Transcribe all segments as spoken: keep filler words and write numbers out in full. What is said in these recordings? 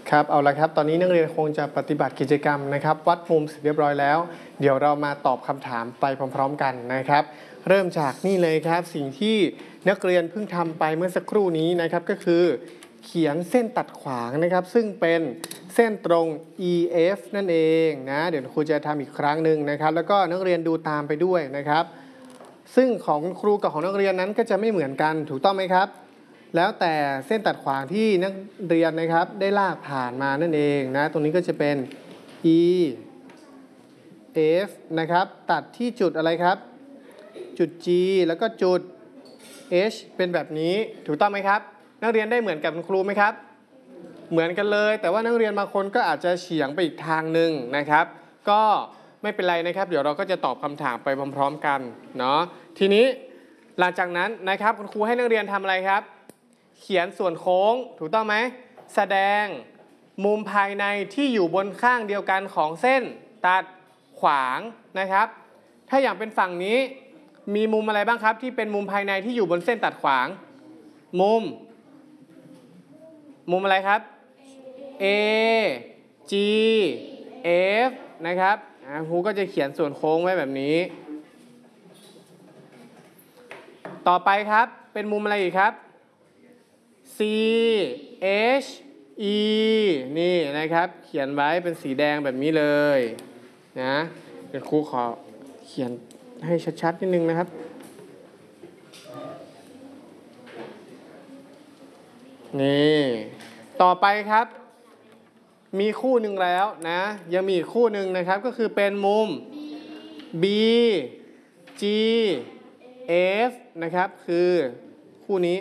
ครับเอาละครับตอนนี้นักเรียนคงจะปฏิบัติกิจกรรมนะครับวัดมุมเสร็จเรียบร้อยแล้วเดี๋ยวเรามาตอบคำถามไปพร้อมๆกันนะครับเริ่มจากนี่เลยครับสิ่งที่นักเรียนเพิ่งทำไปเมื่อสักครู่นี้นะครับก็คือเขียนเส้นตัดขวางนะครับซึ่งเป็นเส้นตรง อี เอฟ นั่นเองนะเดี๋ยวครูจะทำอีกครั้งหนึ่งนะครับแล้วก็นักเรียนดูตามไปด้วยนะครับซึ่งของครูกับของนักเรียนนั้นก็จะไม่เหมือนกันถูกต้องไหมครับแล้วแต่เส้นตัดขวางที่นักเรียนนะครับได้ลากผ่านมานั่นเองนะตรงนี้ก็จะเป็น E F นะครับตัดที่จุดอะไรครับจุด G แล้วก็จุด H เป็นแบบนี้ถูกต้องไหมครับนักเรียนได้เหมือนกับคุณครูไหมครับเหมือนกันเลยแต่ว่านักเรียนบางคนก็อาจจะเฉียงไปอีกทางหนึ่งนะครับก็ไม่เป็นไรนะครับเดี๋ยวเราก็จะตอบคำถามไปพร้อมๆกันเนาะทีนี้หลังจากนั้นนะครับคุณครูให้นักเรียนทำอะไรครับเขียนส่วนโค้งถูกต้องไหมแสดงมุมภายในที่อยู่บนข้างเดียวกันของเส้นตัดขวางนะครับถ้าอย่างเป็นฝั่งนี้มีมุมอะไรบ้างครับที่เป็นมุมภายในที่อยู่บนเส้นตัดขวางมุมมุมอะไรครับ A G F นะครับครูก็จะเขียนส่วนโค้งไว้แบบนี้ต่อไปครับเป็นมุมอะไรอีกครับC H E นี่นะครับเขียนไว้เป็นสีแดงแบบนี้เลยนะเดี๋ยวครูขอเขียนให้ชัดๆนิดนึงนะครับนี่ต่อไปครับมีคู่หนึ่งแล้วนะยังมีอีกคู่หนึ่งนะครับก็คือเป็นมุม B G F นะครับคือคู่นี้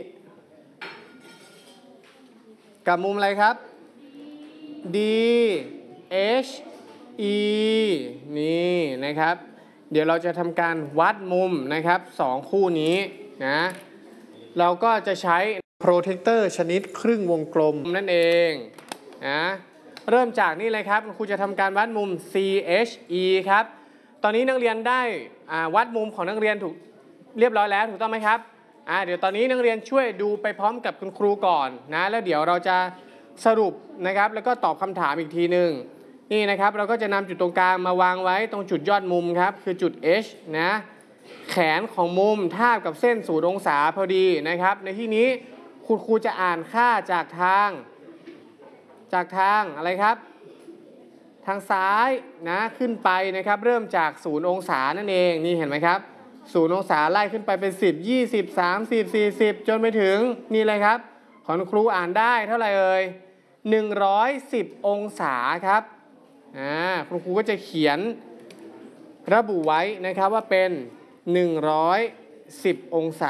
กับมุมอะไรครับ D H E นี่นะครับเดี๋ยวเราจะทำการวัดมุมนะครับสองคู่นี้นะเราก็จะใช้โปรเทคเตอร์ชนิดครึ่งวงกลมนั่นเองนะเริ่มจากนี่เลยครับครูจะทำการวัดมุม C H E ครับตอนนี้นักเรียนได้วัดมุมของนักเรียนถูกเรียบร้อยแล้วถูกต้องไหมครับอ่าเดี๋ยวตอนนี้นักเรียนช่วยดูไปพร้อมกับคุณครูก่อนนะแล้วเดี๋ยวเราจะสรุปนะครับแล้วก็ตอบคำถามอีกทีหนึ่งนี่นะครับเราก็จะนำจุดตรงกลางมาวางไว้ตรงจุดยอดมุมครับคือจุด H นะแขนของมุมทาบกับเส้นศูนย์องศาพอดีนะครับในที่นี้คุณครูจะอ่านค่าจากทางจากทางอะไรครับทางซ้ายนะขึ้นไปนะครับเริ่มจากศูนย์องศานั่นเองนี่เห็นไหมครับศูนย์องศาไล่ขึ้นไปเป็นสิบ ยี่สิบ สามสิบ สี่สิบจนไปถึงนี่เลยครับของครูอ่านได้เท่าไหร่เอ่ยหนึ่งร้อยสิบองศาครับอ่าคุณครูก็จะเขียนระบุไว้นะครับว่าเป็นหนึ่งร้อยสิบองศา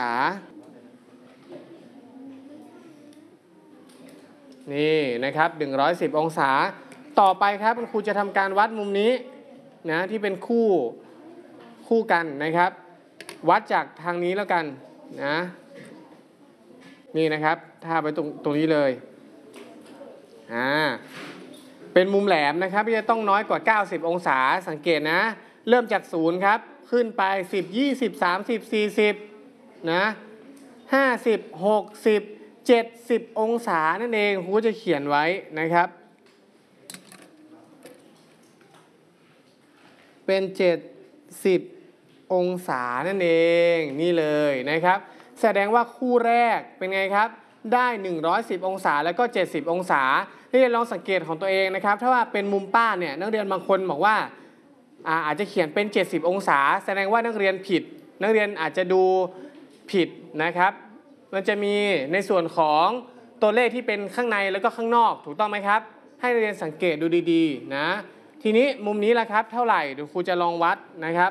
นี่นะครับหนึ่งร้อยสิบองศาต่อไปครับคุณครูจะทำการวัดมุมนี้นะที่เป็นคู่คู่กันนะครับวัดจากทางนี้แล้วกันนะนี่นะครับท่าไปตรงตรงนี้เลยอ่าเป็นมุมแหลมนะครับที่จะต้องน้อยกว่าเก้าสิบองศาสังเกตนะเริ่มจากศูนย์ครับขึ้นไปสิบ ยี่สิบ สามสิบ สี่สิบนะห้าสิบ หกสิบ เจ็ดสิบองศานั่นเองครูจะเขียนไว้นะครับเป็นเจ็ดสิบองศานั่นเองนี่เลยนะครับแสดงว่าคู่แรกเป็นไงครับได้หนึ่งร้อยสิบองศาแล้วก็เจ็ดสิบองศาที่ลองสังเกตของตัวเองนะครับถ้าว่าเป็นมุมป้าเนี่ยนักเรียนบางคนบอกว่าอาอาจจะเขียนเป็นเจ็ดสิบองศาแสดงว่านักเรียนผิดนักเรียนอาจจะดูผิดนะครับมันจะมีในส่วนของตัวเลขที่เป็นข้างในแล้วก็ข้างนอกถูกต้องไหมครับให้นักเรียนสังเกตดูดีๆนะทีนี้มุมนี้ละครับเท่าไหร่เดี๋ยวครูจะลองวัดนะครับ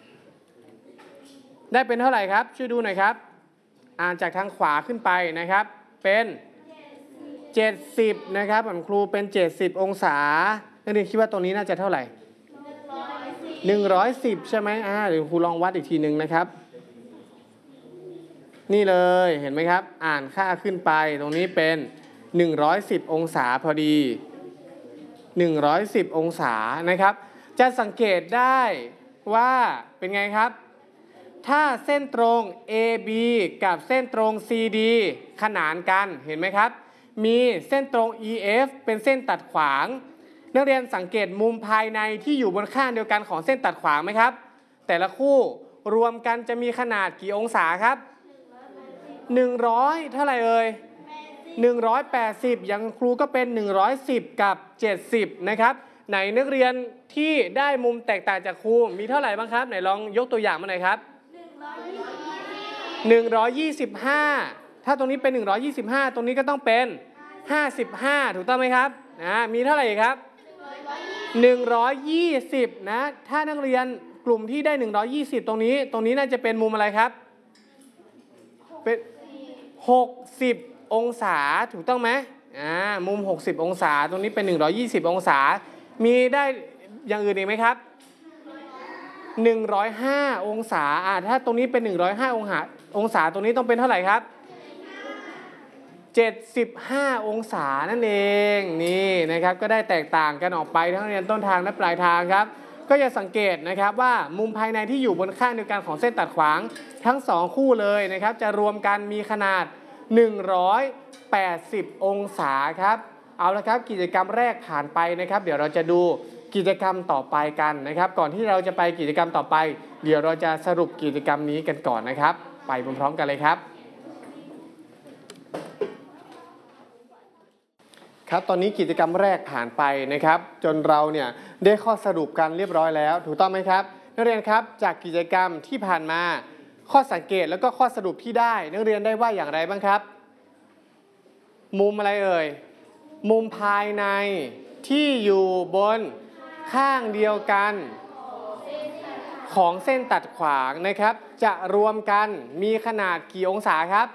ได้เป็นเท่าไหร่ครับช่วยดูหน่อยครับอ่านจากทางขวาขึ้นไปนะครับเป็นเจ็ดสิบนะครับของครูเป็นเจ็ดสิบองศานักเรียนคิดว่าตรงนี้น่าจะเท่าไหร่หนึ่งร้อยสิบใช่ไหมอ่าเดี๋ยวครูลองวัดอีกทีหนึ่งนะครับนี่เลยเห็นไหมครับอ่านค่าขึ้นไปตรงนี้เป็นหนึ่งร้อยสิบองศาพอดีหนึ่งร้อยสิบองศานะครับจะสังเกตได้ว่าเป็นไงครับถ้าเส้นตรง เอ บี กับเส้นตรง ซี ดี ขนานกันเห็นไหมครับมีเส้นตรง อี เอฟ เป็นเส้นตัดขวางนักเรียนสังเกตมุมภายในที่อยู่บนข้างเดียวกันของเส้นตัดขวางไหมครับแต่ละคู่รวมกันจะมีขนาดกี่องศาครับหนึ่งร้อยเท่าไหร่เอ่ยหนึ่งร้อยแปดสิบอย่างครูก็เป็นหนึ่งร้อยสิบกับเจ็ดสิบนะครับไหนนักเรียนที่ได้มุมแตกต่างจากครูมีเท่าไหร่บ้างครับไหนลองยกตัวอย่างมาหน่อยครับหนึ่งร้อยยี่สิบห้าถ้าตรงนี้เป็นหนึ่งร้อยยี่สิบห้าตรงนี้ก็ต้องเป็นห้าสิบห้าถูกต้องไหมครับนะมีเท่าไหร่ครับหนึ่งร้อยยี่สิบนะถ้านักเรียนกลุ่มที่ได้หนึ่งร้อยยี่สิบตรงนี้ตรงนี้น่าจะเป็นมุมอะไรครับเป็นหกสิบองศาถูกต้องไหมอ่ามุมหกสิบองศาตรงนี้เป็นหนึ่งร้อยยี่สิบองศามีได้อย่างอื่นอีกไหมครับหนึ่งร้อยห้าองศาอ่าถ้าตรงนี้เป็นหนึ่งร้อยห้าองศาองศาตรงนี้ต้องเป็นเท่าไหร่ครับเจ็ดสิบห้าองศานั่นเองนี่นะครับก็ได้แตกต่างกันออกไปทั้งเรียนต้นทางและปลายทางครับก็จะสังเกตนะครับว่ามุมภายในที่อยู่บนข้างเดียวกันของเส้นตัดขวางทั้งสองคู่เลยนะครับจะรวมกันมีขนาดหนึ่งร้อยแปดสิบองศาครับเอาละครับกิจกรรมแรกผ่านไปนะครับเดี๋ยวเราจะดูกิจกรรมต่อไปกันนะครับก่อนที่เราจะไปกิจกรรมต่อไปเดี๋ยวเราจะสรุปกิจกรรมนี้กันก่อนนะครับไปพร้อมๆกันเลยครับครับตอนนี้กิจกรรมแรกผ่านไปนะครับจนเราเนี่ยได้ข้อสรุปกันเรียบร้อยแล้วถูกต้องไหมครับนักเรียนครับจากกิจกรรมที่ผ่านมาข้อสังเกตแล้วก็ข้อสรุปที่ได้นักเรียนได้ว่าอย่างไรบ้างครับมุมอะไรเอ่ยมุมภายในที่อยู่บนข้างเดียวกันของเส้นตัดขวางนะครับจะรวมกันมีขนาดกี่องศาครับ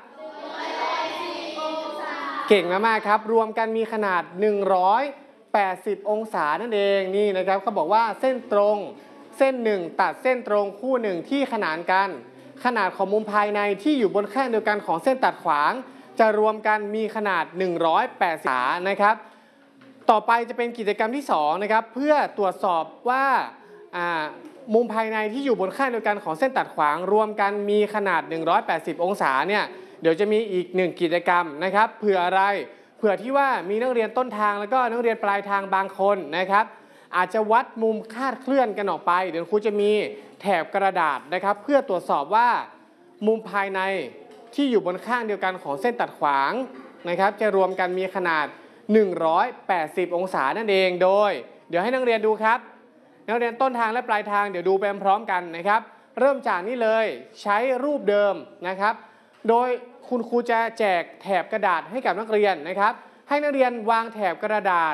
เก่งมากๆครับรวมกันมีขนาดหนึ่งร้อยแปดสิบองศานั่นเองนี่นะครับเขาบอกว่าเส้นตรงเส้นหนึ่งตัดเส้นตรงคู่หนึ่งที่ขนานกันขนาดของมุมภายในที่อยู่บนข้างเดียวกันของเส้นตัดขวางจะรวมกันมีขนาดหนึ่งร้อยแปดสิบองศานะครับต่อไปจะเป็นกิจกรรมที่สองนะครับเพื่อตรวจสอบว่ามุมภายในที่อยู่บนข้างเดียวกันของเส้นตัดขวางรวมกันมีขนาดหนึ่งร้อยแปดสิบองศาเนี่ยเดี๋ยวจะมีอีกหนึ่งกิจกรรมนะครับเผื่ออะไรเผื่อที่ว่ามีนักเรียนต้นทางแล้วก็นักเรียนปลายทางบางคนนะครับอาจจะวัดมุมคลาดเคลื่อนกันออกไปเดี๋ยวครูจะมีแถบกระดาษนะครับเพื่อตรวจสอบว่ามุมภายในที่อยู่บนข้างเดียวกันของเส้นตัดขวางนะครับจะรวมกันมีขนาดหนึ่งร้อยแปดสิบองศานั่นเองโดยเดี๋ยวให้นักเรียนดูครับนักเรียนต้นทางและปลายทางเดี๋ยวดูไปพร้อมกันนะครับเริ่มจากนี่เลยใช้รูปเดิมนะครับโดยคุณครูจะแจกแถบกระดาษให้กับนักเรียนนะครับให้นักเรียนวางแถบกระดาษ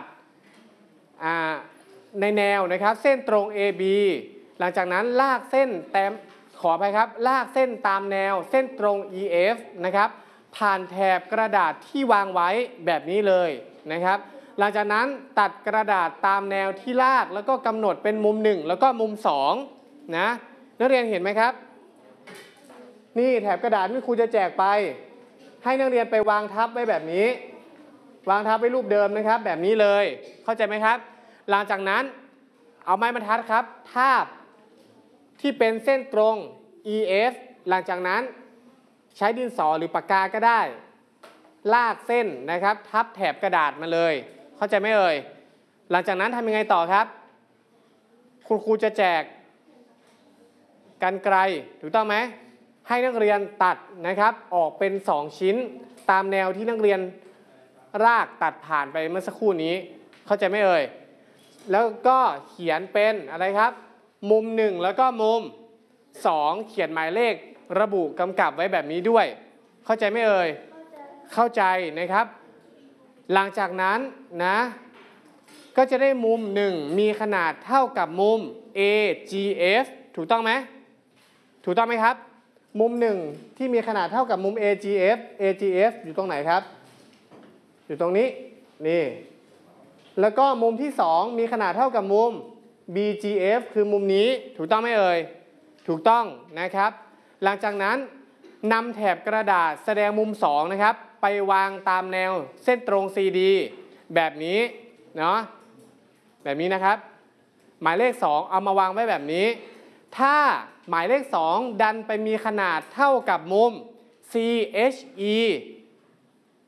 ในแนวนะครับเส้นตรง เอ บี หลังจากนั้นลากเส้นแต้มขอไปครับลากเส้นตามแนวเส้นตรง อี เอฟ นะครับผ่านแถบกระดาษที่วางไว้แบบนี้เลยนะครับหลังจากนั้นตัดกระดาษตามแนวที่ลากแล้วก็กำหนดเป็นมุมหนึ่งแล้วก็มุมสองนะนักเรียนเห็นไหมครับนี่แถบกระดาษที่ครูจะแจกไปให้นักเรียนไปวางทับไว้แบบนี้วางทับไว้รูปเดิมนะครับแบบนี้เลยเข้าใจไหมครับหลังจากนั้นเอาไม้บรรทัดครับทาบที่เป็นเส้นตรง อี เอฟ หลังจากนั้นใช้ดินสอหรือปากกาก็ได้ลากเส้นนะครับทับแถบกระดาษมาเลยเข้าใจไหมเอ่ยหลังจากนั้นทำยังไงต่อครับคุณครูจะแจกกรรไกรถูกต้องไหมให้นักเรียนตัดนะครับออกเป็นสองชิ้นตามแนวที่นักเรียนรากตัดผ่านไปเมื่อสักครู่นี้เข้าใจไหมเอ่ยแล้วก็เขียนเป็นอะไรครับมุมหนึ่งแล้วก็มุมสองเขียนหมายเลขระบุกำกับไว้แบบนี้ด้วยเข้าใจไหมเอ่ยเข้าใจนะครับหลังจากนั้นนะก็จะได้มุมหนึ่งมีขนาดเท่ากับมุม เอ จี เอฟ ถูกต้องไหมถูกต้องไหมครับมุมหนึ่งที่มีขนาดเท่ากับมุม เอ จี เอฟ เอ จี เอฟ อยู่ตรงไหนครับอยู่ตรงนี้นี่แล้วก็มุมที่สองมีขนาดเท่ากับมุม บี จี เอฟ คือมุมนี้ถูกต้องไหมเอ่ยถูกต้องนะครับหลังจากนั้นนำแถบกระดาษแสดงมุมสองนะครับไปวางตามแนวเส้นตรง ซี ดี แบบนี้เนาะแบบนี้นะครับหมายเลขสองเอามาวางไว้แบบนี้ถ้าหมายเลขสองดันไปมีขนาดเท่ากับมุม ซี เอช อี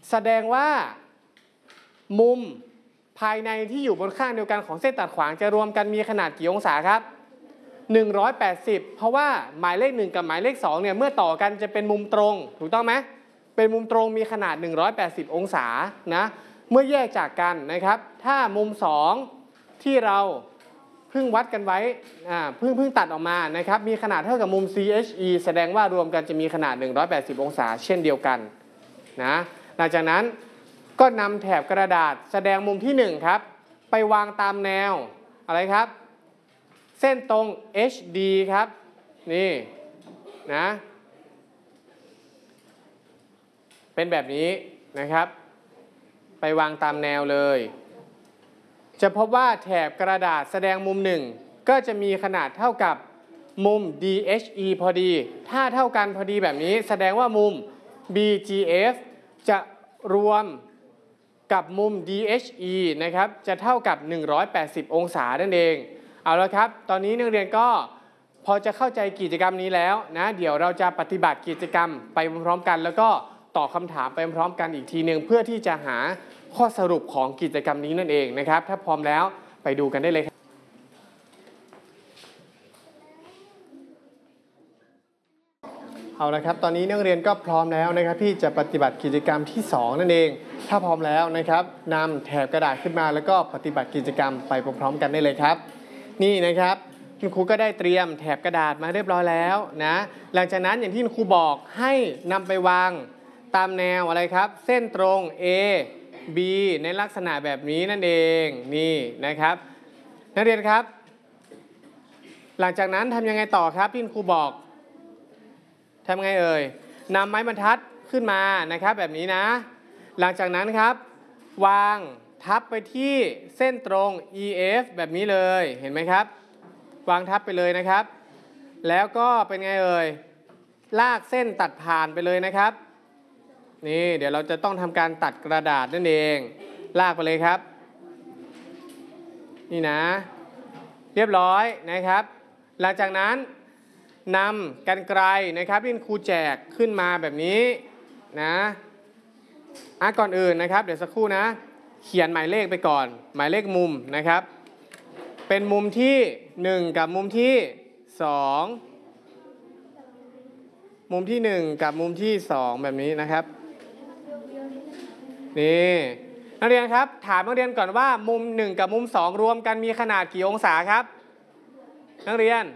แสดงว่ามุมภายในที่อยู่บนข้างเดียวกันของเส้นตัดขวางจะรวมกันมีขนาดกี่องศาครับหนึ่งร้อยแปดสิบเพราะว่าหมายเลขหนึ่งกับหมายเลขสองเนี่ยเมื่อต่อกันจะเป็นมุมตรงถูกต้องไหมเป็นมุมตรงมีขนาดหนึ่งร้อยแปดสิบองศานะเมื่อแยกจากกันนะครับถ้ามุมสองที่เราเพิ่งวัดกันไว้อ่าเพิ่งเพิ่งตัดออกมานะครับมีขนาดเท่ากับมุม ซี เอช อี แสดงว่ารวมกันจะมีขนาดหนึ่งร้อยแปดสิบองศาเช่นเดียวกันนะหลังจากนั้นก็นำแถบกระดาษแสดงมุมที่หนึ่งครับไปวางตามแนวอะไรครับเส้นตรง เอช ดี ครับนี่นะเป็นแบบนี้นะครับไปวางตามแนวเลยจะพบว่าแถบกระดาษแสดงมุมหนึ่งก็จะมีขนาดเท่ากับมุม ดี เอช อี พอดีถ้าเท่ากันพอดีแบบนี้แสดงว่ามุม บี จี เอฟ จะรวมกับมุม ดี เอช อี นะครับจะเท่ากับหนึ่งร้อยแปดสิบองศานั่นเองเอาละครับตอนนี้นักเรียนก็พอจะเข้าใจกิจกรรมนี้แล้วนะเดี๋ยวเราจะปฏิบัติกิจกรรมไปพร้อมๆกันแล้วก็ตอบคำถามไปพร้อมกันอีกทีหนึ่งเพื่อที่จะหาข้อสรุปของกิจกรรมนี้นั่นเองนะครับถ้าพร้อมแล้วไปดูกันได้เลยครับเอาละครับตอนนี้นักเรียนก็พร้อมแล้วนะครับที่จะปฏิบัติกิจกรรมที่สองนั่นเองถ้าพร้อมแล้วนะครับนำแถบกระดาษขึ้นมาแล้วก็ปฏิบัติกิจกรรมไปพร้อมๆกันได้เลยครับนี่นะครับคุณครูก็ได้เตรียมแถบกระดาษมาเรียบร้อยแล้วนะหลังจากนั้นอย่างที่คุณครูบอกให้นำไปวางตามแนวอะไรครับเส้นตรง A B ในลักษณะแบบนี้นั่นเองนี่นะครับนักเรียนครับหลังจากนั้นทำยังไงต่อครับที่คุณครูบอกทำไงเอ่ยนำไม้บรรทัดขึ้นมานะครับแบบนี้นะหลังจากนั้นครับวางทับไปที่เส้นตรง อี เอฟ แบบนี้เลยเห็นไหมครับวางทับไปเลยนะครับแล้วก็เป็นไงเอ่ยลากเส้นตัดผ่านไปเลยนะครับนี่เดี๋ยวเราจะต้องทำการตัดกระดาษนั่นเองลากไปเลยครับนี่นะเรียบร้อยนะครับหลังจากนั้นนำกรรไกรนะครับที่ครูแจกขึ้นมาแบบนี้นะอ่ะก่อนอื่นนะครับเดี๋ยวสักครู่นะเขียนหมายเลขไปก่อนหมายเลขมุมนะครับเป็นมุมที่หนึ่งกับมุมที่สองมุมที่หนึ่งกับมุมที่สองแบบนี้นะครับนี่นักเรียนครับถามนักเรียนก่อนว่ามุมหนึ่งกับมุมสองรวมกันมีขนาดกี่องศาครับนักเรียน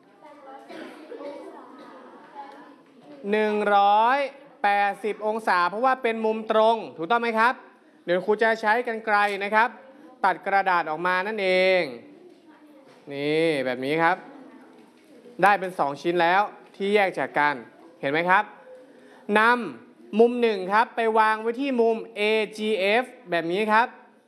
หนึ่งร้อยแปดสิบองศาเพราะว่าเป็นมุมตรงถูกต้องไหมครับเดี๋ยวครูจะใช้กรรไกรนะครับตัดกระดาษออกมานั่นเองนี่แบบนี้ครับได้เป็นสองชิ้นแล้วที่แยกจากกันเห็นไหมครับนำมุมหนึ่งครับไปวางไว้ที่มุม เอ จี เอฟ แบบนี้ครับ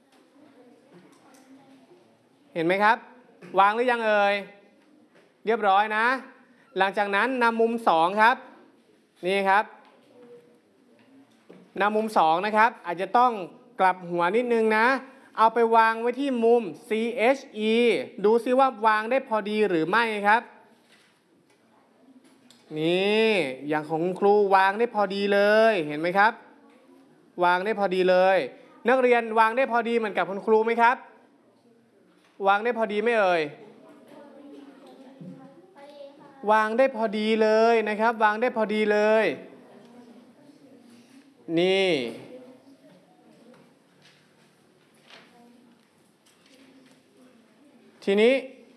เห็นไหมครับวางหรือยังเอ่ยเรียบร้อยนะหลังจากนั้นนำมุมสองครับนี่ครับนำมุมสองนะครับอาจจะต้องกลับหัวนิดนึงนะเอาไปวางไว้ที่มุม ซี เอช อี ดูซิว่าวางได้พอดีหรือไม่ครับนี่อย่างของครูวางได้พอดีเลยเห็นไหมครับวางได้พอดีเลยนักเรียนวางได้พอดีเหมือนกับคุณครูไหมครับวางได้พอดีไหมเอ่ยวางได้พอดีเลยนะครับวางได้พอดีเลยนี่ทีนี้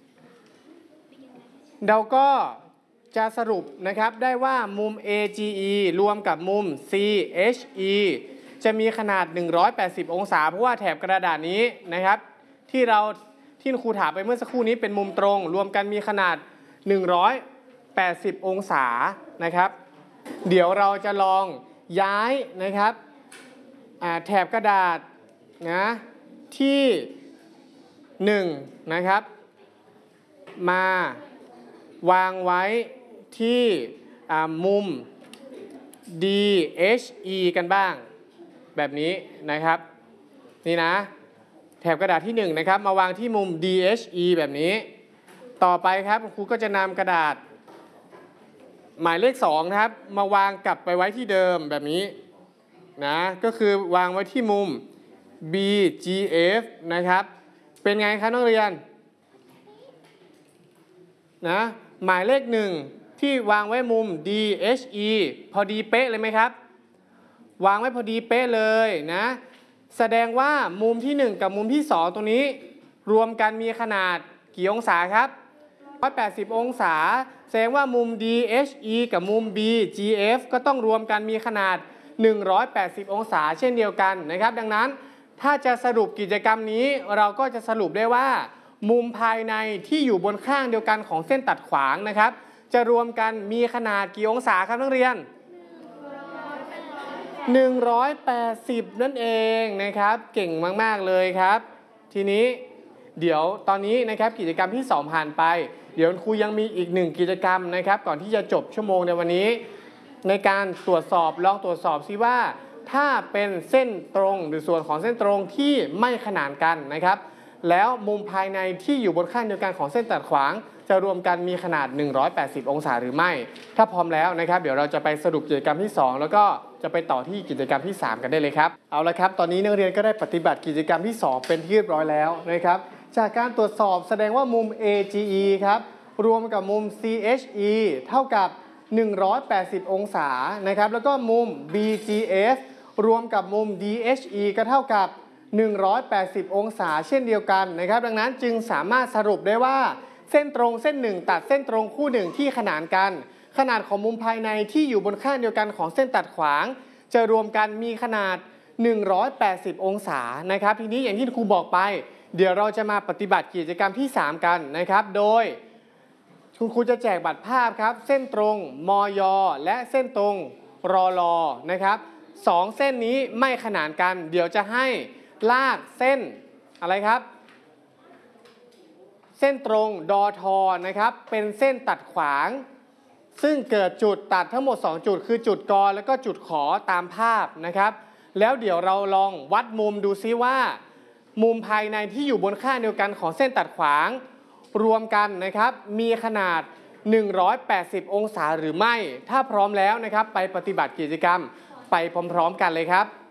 เราก็จะสรุปนะครับได้ว่ามุม เอ จี อี รวมกับมุม ซี เอช อี จะมีขนาดหนึ่งร้อยแปดสิบองศาเพราะว่าแถบกระดาษนี้นะครับที่เราที่ครูถามไปเมื่อสักครู่นี้เป็นมุมตรงรวมกันมีขนาดหนึ่งร้อยแปดสิบองศานะครับเดี๋ยวเราจะลองย้ายนะครับแถบกระดาษนะที่หนึ่งนะครับมาวางไว้ที่มุม ดี เอช อี กันบ้างแบบนี้นะครับนี่นะแถบกระดาษที่หนึ่งนะครับมาวางที่มุม ดี เอช อี แบบนี้ต่อไปครับครูก็จะนำกระดาษหมายเลขสองครับมาวางกลับไปไว้ที่เดิมแบบนี้นะก็คือวางไว้ที่มุม บี จี เอฟ นะครับเป็นไงครับนักเรียนนะหมายเลขหนึ่งที่วางไว้มุม ดี เอช อี พอดีเป๊ะเลยไหมครับวางไว้พอดีเป๊ะเลยนะแสดงว่ามุมที่หนึ่งกับมุมที่สองตรงนี้รวมกันมีขนาดกี่องศาครับหนึ่งร้อยแปดสิบองศาแสดงว่ามุม ดี เอช อี กับมุม บี จี เอฟ ก็ต้องรวมกันมีขนาดหนึ่งร้อยแปดสิบองศาเช่นเดียวกันนะครับดังนั้นถ้าจะสรุปกิจกรรมนี้เราก็จะสรุปได้ว่ามุมภายในที่อยู่บนข้างเดียวกันของเส้นตัดขวางนะครับจะรวมกันมีขนาดกี่องศาครับนักเรียนหนึ่งร้อยแปดสิบนั่นเองนะครับเก่งมากๆเลยครับทีนี้เดี๋ยวตอนนี้นะครับกิจกรรมที่สองผ่านไปเดี๋ยวครูยังมีอีกหนึ่งกิจกรรมนะครับก่อนที่จะจบชั่วโมงในวันนี้ในการตรวจสอบลองตรวจสอบซิว่าถ้าเป็นเส้นตรงหรือส่วนของเส้นตรงที่ไม่ขนานกันนะครับแล้วมุมภายในที่อยู่บนข้างเดียวกันของเส้นตัดขวางจะรวมกันมีขนาดหนึ่งร้อยแปดสิบองศาหรือไม่ถ้าพร้อมแล้วนะครับเดี๋ยวเราจะไปสรุปกิจกรรมที่สองแล้วก็จะไปต่อที่กิจกรรมที่สามกันได้เลยครับเอาละครับตอนนี้นักเรียนก็ได้ปฏิบัติกิจกรรมที่สองเป็นที่เรียบร้อยแล้วนะครับจากการตรวจสอบแสดงว่ามุม เอ จี อี ครับรวมกับมุม ซี เอช อี เท่ากับหนึ่งร้อยแปดสิบองศานะครับแล้วก็มุม บี จี เอฟ รวมกับมุม ดี เอช อี ก็เท่ากับหนึ่งร้อยแปดสิบองศาเช่นเดียวกันนะครับดังนั้นจึงสามารถสรุปได้ว่าเส้นตรงเส้นหนึ่งตัดเส้นตรงคู่หนึ่งที่ขนานกันขนาดของมุมภายในที่อยู่บนข้างเดียวกันของเส้นตัดขวางจะรวมกันมีขนาดหนึ่งร้อยแปดสิบองศานะครับทีนี้อย่างที่ครูบอกไปเดี๋ยวเราจะมาปฏิบัติกิจกรรมที่สามกันนะครับโดยคุณครูจะแจกบัตรภาพครับเส้นตรงมยและเส้นตรงรอลอนะครับสองเส้นนี้ไม่ขนานกันเดี๋ยวจะให้ลากเส้นอะไรครับเส้นตรงดอทอนะครับเป็นเส้นตัดขวางซึ่งเกิดจุดตัดทั้งหมดสองจุดคือจุดกแล้วก็จุดขอตามภาพนะครับแล้วเดี๋ยวเราลองวัดมุมดูซิว่ามุมภายในที่อยู่บนข้างเดียวกันของเส้นตัดขวางรวมกันนะครับมีขนาดหนึ่งร้อยแปดสิบองศาหรือไม่ถ้าพร้อมแล้วนะครับไปปฏิบัติกิจกรรมไปพร้อมๆกันเลยครับ